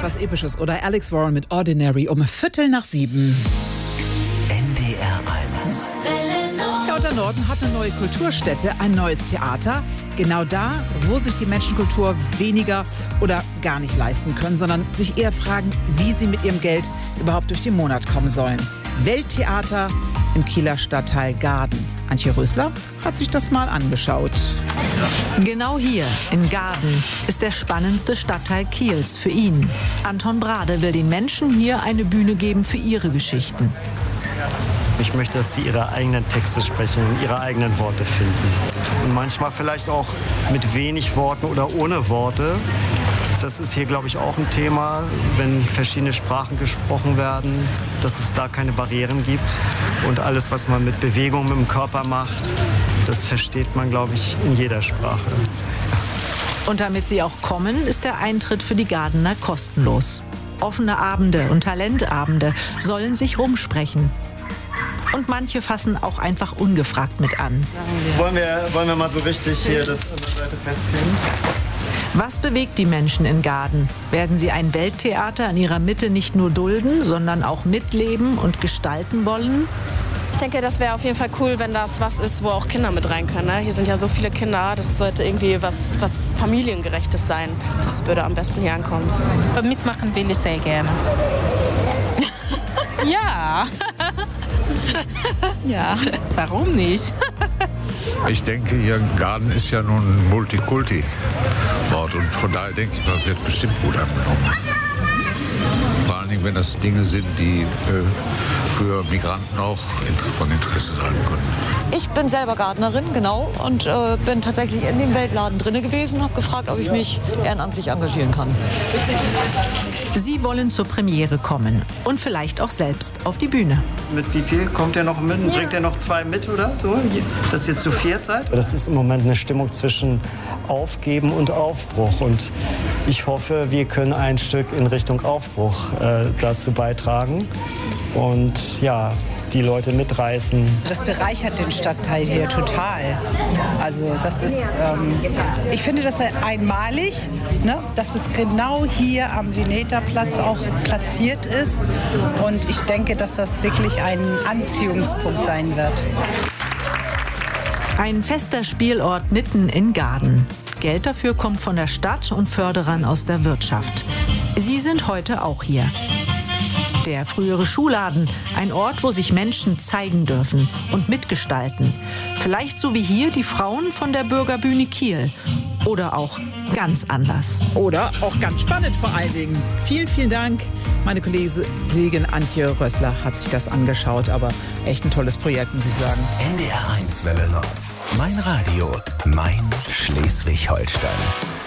was Episches, oder? Alex Warren mit Ordinary um 7:15. NDR 1. Ja, und der Norden hat eine neue Kulturstätte, ein neues Theater. Genau da, wo sich die Menschen Kultur weniger oder gar nicht leisten können, sondern sich eher fragen, wie sie mit ihrem Geld überhaupt durch den Monat kommen sollen. Welttheater im Kieler Stadtteil Gaden. Antje Rösler hat sich das mal angeschaut. Genau hier, in Gaden, ist der spannendste Stadtteil Kiels für ihn. Anton Brade will den Menschen hier eine Bühne geben für ihre Geschichten. Ich möchte, dass sie ihre eigenen Texte sprechen, ihre eigenen Worte finden. Und manchmal vielleicht auch mit wenig Worten oder ohne Worte. Das ist hier, glaube ich, auch ein Thema, wenn verschiedene Sprachen gesprochen werden, dass es da keine Barrieren gibt. Und alles, was man mit Bewegung, mit dem Körper macht, das versteht man, glaube ich, in jeder Sprache. Und damit sie auch kommen, ist der Eintritt für die Gadener kostenlos. Offene Abende und Talentabende sollen sich rumsprechen. Und manche fassen auch einfach ungefragt mit an. Wollen wir mal so richtig hier das an der Seite festlegen? Was bewegt die Menschen in Gaden? Werden sie ein Welttheater in ihrer Mitte nicht nur dulden, sondern auch mitleben und gestalten wollen? Ich denke, das wäre auf jeden Fall cool, wenn das was ist, wo auch Kinder mit rein können. Ne? Hier sind ja so viele Kinder, das sollte irgendwie was Familiengerechtes sein. Das würde am besten hier ankommen. Mitmachen will ich sehr gerne. Ja. Ja, warum nicht? Ich denke, hier Gaden ist ja nun ein Multikulti-Ort und von daher denke ich mal, wird bestimmt gut angenommen. Vor allen Dingen, wenn das Dinge sind, die für Migranten auch von Interesse sein können. Ich bin selber Gardnerin, genau, und bin tatsächlich in dem Weltladen drinne gewesen und habe gefragt, ob ich mich ehrenamtlich engagieren kann. Sie wollen zur Premiere kommen und vielleicht auch selbst auf die Bühne. Mit wie viel kommt ihr noch mit? Ja. Bringt ihr noch 2 mit oder so? Dass ihr jetzt zu 4 seid? Das ist im Moment eine Stimmung zwischen Aufgeben und Aufbruch. Und ich hoffe, wir können ein Stück in Richtung Aufbruch dazu beitragen. Und ja, die Leute mitreißen. Das bereichert den Stadtteil hier total. Also das ist, ich finde das einmalig, ne, dass es genau hier am Vineta-Platz auch platziert ist. Und ich denke, dass das wirklich ein Anziehungspunkt sein wird. Ein fester Spielort mitten in Gaden. Geld dafür kommt von der Stadt und Förderern aus der Wirtschaft. Sie sind heute auch hier. Der frühere Schuhladen, ein Ort, wo sich Menschen zeigen dürfen und mitgestalten. Vielleicht so wie hier die Frauen von der Bürgerbühne Kiel. Oder auch ganz anders. Oder auch ganz spannend vor allen Dingen. Vielen, vielen Dank. Meine Kollegin Antje Rösler hat sich das angeschaut, aber echt ein tolles Projekt, muss ich sagen. NDR 1 Welle Nord. Mein Radio, mein Schleswig-Holstein.